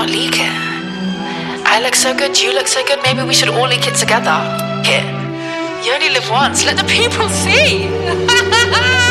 not leak it? I look so good, you look so good, maybe we should all leak it together. Here. You only live once, let the people see.